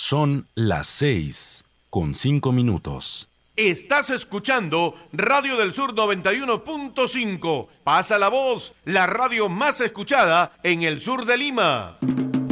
Son las 6:05. Estás escuchando Radio del Sur 91.5. Pasa la voz, la radio más escuchada en el sur de Lima.